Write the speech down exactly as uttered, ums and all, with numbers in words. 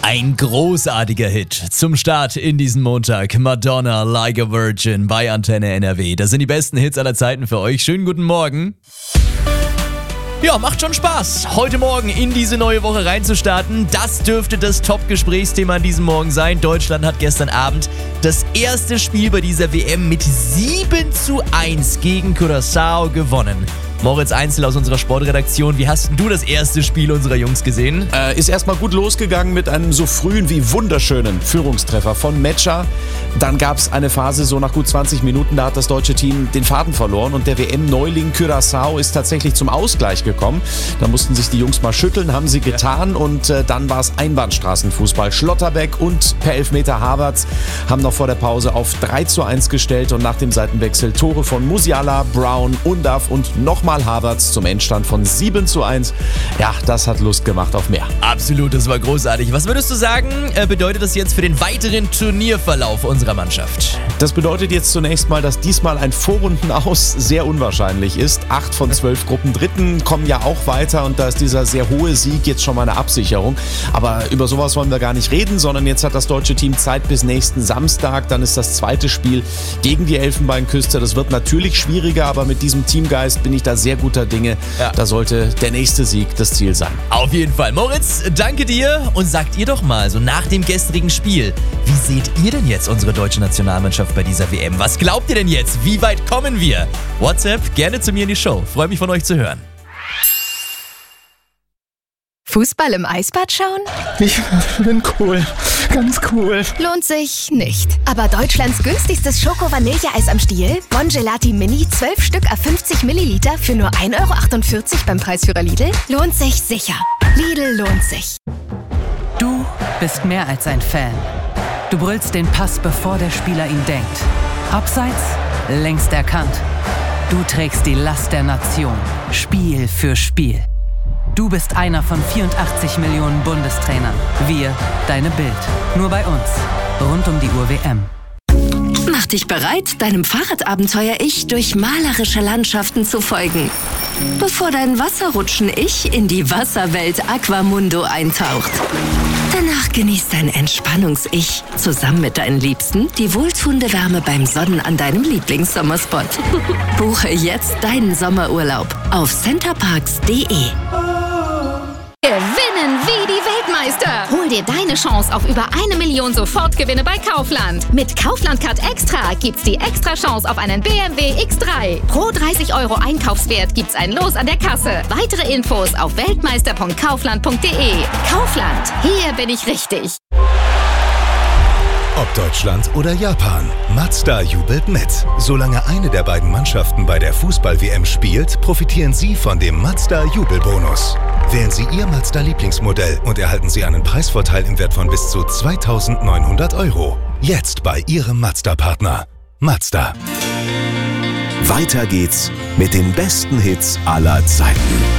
Ein großartiger Hit zum Start in diesen Montag. Madonna, Like a Virgin bei Antenne N R W. Das sind die besten Hits aller Zeiten für euch. Schönen guten Morgen. Ja, macht schon Spaß, heute Morgen in diese neue Woche reinzustarten. Das dürfte das Top-Gesprächsthema an diesem Morgen sein. Deutschland hat gestern Abend das erste Spiel bei dieser W M mit sieben zu eins gegen Curaçao gewonnen. Moritz Einzel aus unserer Sportredaktion, wie hast denn du das erste Spiel unserer Jungs gesehen? Äh, ist erstmal gut losgegangen mit einem so frühen wie wunderschönen Führungstreffer von Metscher. Dann gab es eine Phase, so nach gut zwanzig Minuten, da hat das deutsche Team den Faden verloren und der W M-Neuling Curaçao ist tatsächlich zum Ausgleich gekommen. Da mussten sich die Jungs mal schütteln, haben sie getan und äh, dann war es Einbahnstraßenfußball. Schlotterbeck und per Elfmeter Havertz haben noch vor der Pause auf drei zu eins gestellt und nach dem Seitenwechsel Tore von Musiala, Brown, Undav und nochmal Havertz zum Endstand von sieben zu eins. Ja, das hat Lust gemacht auf mehr. Absolut, das war großartig. Was würdest du sagen, äh, bedeutet das jetzt für den weiteren Turnierverlauf unserer Mannschaft? Das bedeutet jetzt zunächst mal, dass diesmal ein Vorrundenaus sehr unwahrscheinlich ist. Acht von zwölf Gruppendritten kommen ja auch weiter und da ist dieser sehr hohe Sieg jetzt schon mal eine Absicherung. Aber über sowas wollen wir gar nicht reden, sondern jetzt hat das deutsche Team Zeit bis nächsten Samstag. Dann ist das zweite Spiel gegen die Elfenbeinküste. Das wird natürlich schwieriger, aber mit diesem Teamgeist bin ich da sehr guter Dinge. Ja. Da sollte der nächste Sieg das Ziel sein. Auf jeden Fall. Moritz, danke dir und sagt ihr doch mal, so nach dem gestrigen Spiel, wie seht ihr denn jetzt unsere deutsche Nationalmannschaft bei dieser W M? Was glaubt ihr denn jetzt? Wie weit kommen wir? WhatsApp gerne zu mir in die Show. Freue mich von euch zu hören. Fußball im Eisbad schauen? Ich bin cool. Ganz cool. Lohnt sich nicht. Aber Deutschlands günstigstes Schoko-Vanilleeis am Stiel? Bongelati Mini, zwölf Stück à fünfzig Milliliter für nur ein Euro achtundvierzig beim Preisführer Lidl? Lohnt sich sicher. Lidl lohnt sich. Du bist mehr als ein Fan. Du brüllst den Pass, bevor der Spieler ihn denkt. Abseits? Längst erkannt. Du trägst die Last der Nation. Spiel für Spiel. Du bist einer von vierundachtzig Millionen Bundestrainern. Wir, deine Bild. Nur bei uns. Rund um die Uhr W M. Mach dich bereit, deinem Fahrradabenteuer-Ich durch malerische Landschaften zu folgen. Bevor dein Wasserrutschen-Ich in die Wasserwelt Aquamundo eintaucht. Danach genießt dein Entspannungs-Ich zusammen mit deinen Liebsten die wohltuende Wärme beim Sonnen an deinem Lieblingssommerspot. Buche jetzt deinen Sommerurlaub auf centerparks punkt de. Gewinnen wie die Weltmeister! Hol dir deine Chance auf über eine Million Sofortgewinne bei Kaufland. Mit Kaufland Card Extra gibt's die extra Chance auf einen B M W X drei. Pro dreißig Euro Einkaufswert gibt's ein Los an der Kasse. Weitere Infos auf weltmeister punkt kaufland punkt de. Kaufland, hier bin ich richtig. Ob Deutschland oder Japan, Mazda jubelt mit. Solange eine der beiden Mannschaften bei der Fußball-W M spielt, profitieren Sie von dem Mazda-Jubelbonus. Wählen Sie Ihr Mazda-Lieblingsmodell und erhalten Sie einen Preisvorteil im Wert von bis zu zweitausendneunhundert Euro. Jetzt bei Ihrem Mazda-Partner. Mazda. Weiter geht's mit den besten Hits aller Zeiten.